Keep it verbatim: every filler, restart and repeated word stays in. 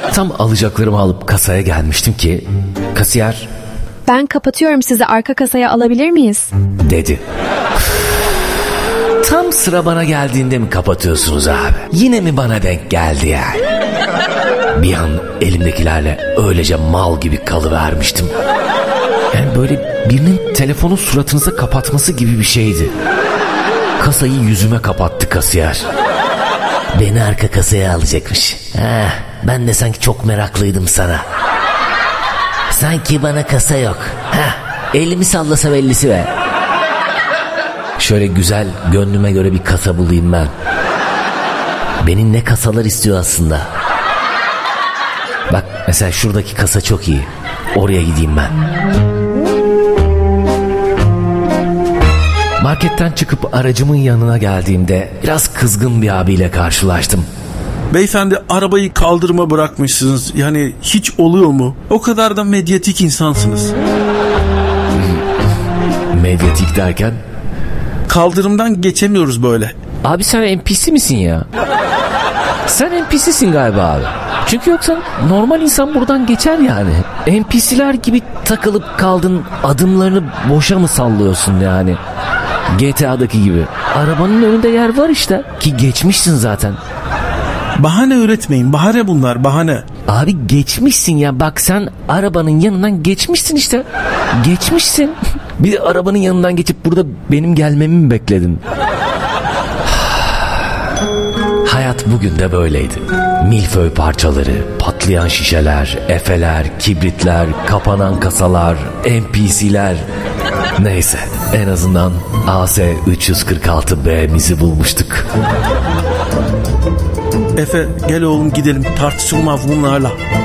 Tam alacaklarımı alıp kasaya gelmiştim ki kasiyer "Ben kapatıyorum, sizi arka kasaya alabilir miyiz?" dedi. Tam sıra bana geldiğinde mi kapatıyorsunuz abi? Yine mi bana denk geldi yani? Bir an elimdekilerle öylece mal gibi kalıvermiştim. Yani böyle birinin telefonu suratınıza kapatması gibi bir şeydi. Kasayı yüzüme kapattı kasiyer. Beni arka kasaya alacakmış. Heh, ben de sanki çok meraklıydım sana. Sanki bana kasa yok. Heh, elimi sallasa bellisi be. Şöyle güzel, gönlüme göre bir kasa bulayım ben. Beni ne kasalar istiyor aslında. Bak mesela şuradaki kasa çok iyi. Oraya gideyim ben. Marketten çıkıp aracımın yanına geldiğimde biraz kızgın bir abiyle karşılaştım. Beyefendi, arabayı kaldırıma bırakmışsınız. Yani hiç oluyor mu? O kadar da medyatik insansınız. Medyatik derken? Kaldırımdan geçemiyoruz böyle. Abi sen N P C misin ya? Sen N P C'sin galiba abi. Çünkü yoksa normal insan buradan geçer yani. N P C'ler gibi takılıp kaldın, adımlarını boşa mı sallıyorsun yani? G T A'daki gibi. Arabanın önünde yer var işte ki geçmişsin zaten. Bahane üretmeyin, bahane bunlar, bahane. Abi geçmişsin ya, bak sen arabanın yanından geçmişsin işte. Geçmişsin. Bir de arabanın yanından geçip burada benim gelmemi mi bekledin? Hayat bugün de böyleydi. Milföy parçaları, patlayan şişeler, efeler, kibritler, kapanan kasalar, N P C'ler. Neyse, en azından A S üç yüz kırk altı B'mizi bulmuştuk. Efe, gel oğlum gidelim, tartışılmaz bunlarla.